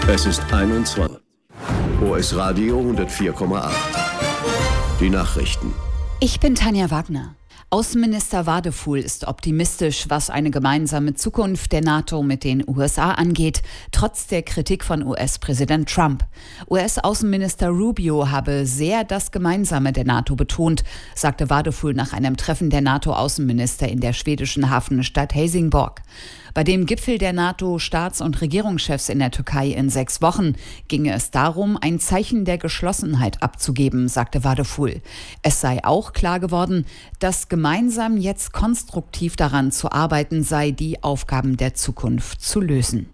Es ist 21. OS Radio 104,8. Die Nachrichten. Ich bin Tanja Wagner. Außenminister Wadefuhl ist optimistisch, was eine gemeinsame Zukunft der NATO mit den USA angeht, trotz der Kritik von US-Präsident Trump. US-Außenminister Rubio habe sehr das Gemeinsame der NATO betont, sagte Wadefuhl nach einem Treffen der NATO-Außenminister in der schwedischen Hafenstadt Helsingborg. Bei dem Gipfel der NATO-Staats- und Regierungschefs in der Türkei in 6 Wochen ginge es darum, ein Zeichen der Geschlossenheit abzugeben, sagte Wadefuhl. Es sei auch klar geworden, dass gemeinsam jetzt konstruktiv daran zu arbeiten sei, die Aufgaben der Zukunft zu lösen.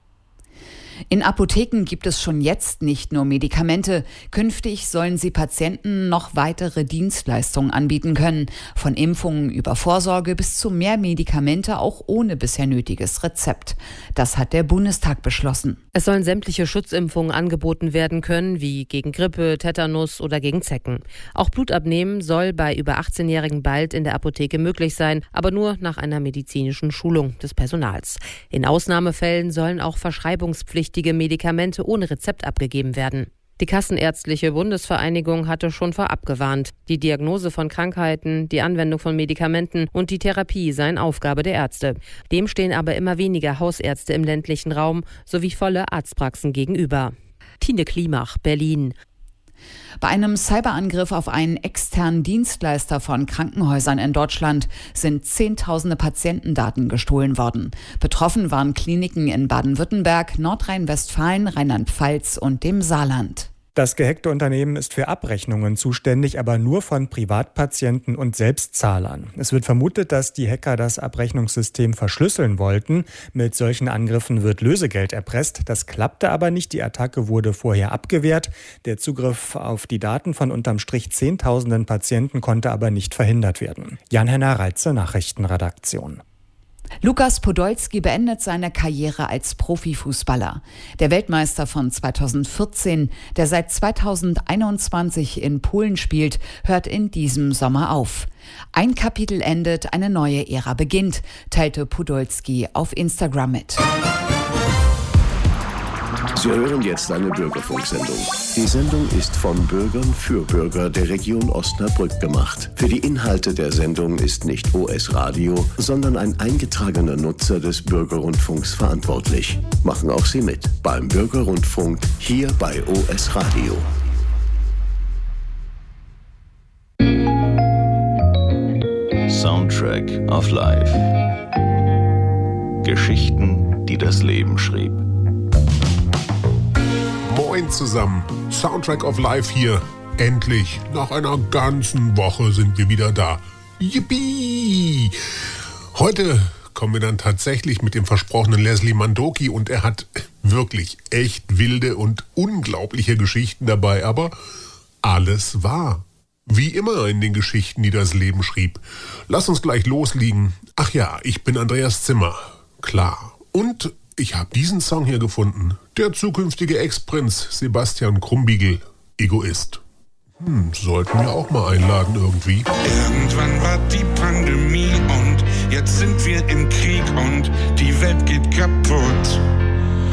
In Apotheken gibt es schon jetzt nicht nur Medikamente. Künftig sollen sie Patienten noch weitere Dienstleistungen anbieten können. Von Impfungen über Vorsorge bis zu mehr Medikamente, auch ohne bisher nötiges Rezept. Das hat der Bundestag beschlossen. Es sollen sämtliche Schutzimpfungen angeboten werden können, wie gegen Grippe, Tetanus oder gegen Zecken. Auch Blutabnehmen soll bei über 18-Jährigen bald in der Apotheke möglich sein, aber nur nach einer medizinischen Schulung des Personals. In Ausnahmefällen sollen auch verschreibungspflichtige Medikamente ohne Rezept abgegeben werden. Die Kassenärztliche Bundesvereinigung hatte schon vorab gewarnt. Die Diagnose von Krankheiten, die Anwendung von Medikamenten und die Therapie seien Aufgabe der Ärzte. Dem stehen aber immer weniger Hausärzte im ländlichen Raum sowie volle Arztpraxen gegenüber. Tine Klimach, Berlin. Bei einem Cyberangriff auf einen externen Dienstleister von Krankenhäusern in Deutschland sind Zehntausende Patientendaten gestohlen worden. Betroffen waren Kliniken in Baden-Württemberg, Nordrhein-Westfalen, Rheinland-Pfalz und dem Saarland. Das gehackte Unternehmen ist für Abrechnungen zuständig, aber nur von Privatpatienten und Selbstzahlern. Es wird vermutet, dass die Hacker das Abrechnungssystem verschlüsseln wollten. Mit solchen Angriffen wird Lösegeld erpresst. Das klappte aber nicht. Die Attacke wurde vorher abgewehrt. Der Zugriff auf die Daten von unterm Strich Zehntausenden Patienten konnte aber nicht verhindert werden. Jan-Henner Reitze, Nachrichtenredaktion. Lukas Podolski beendet seine Karriere als Profifußballer. Der Weltmeister von 2014, der seit 2021 in Polen spielt, hört in diesem Sommer auf. Ein Kapitel endet, eine neue Ära beginnt, teilte Podolski auf Instagram mit. Sie hören jetzt eine Bürgerfunksendung. Die Sendung ist von Bürgern für Bürger der Region Osnabrück gemacht. Für die Inhalte der Sendung ist nicht OS Radio, sondern ein eingetragener Nutzer des Bürgerrundfunks verantwortlich. Machen auch Sie mit beim Bürgerrundfunk hier bei OS Radio. Soundtrack of Life. Geschichten, die das Leben schrieb. Moin zusammen, Soundtrack of Life hier. Endlich, nach einer ganzen Woche sind wir wieder da. Yippie! Heute kommen wir dann tatsächlich mit dem versprochenen Leslie Mandoki und er hat wirklich echt wilde und unglaubliche Geschichten dabei, aber alles wahr. Wie immer in den Geschichten, die das Leben schrieb. Lass uns gleich loslegen. Ach ja, ich bin Andreas Zimmer. Klar. Und ich habe diesen Song hier gefunden. Der zukünftige Ex-Prinz Sebastian Krumbiegel, Egoist. Sollten wir auch mal einladen irgendwie. Irgendwann war die Pandemie und jetzt sind wir im Krieg und die Welt geht kaputt.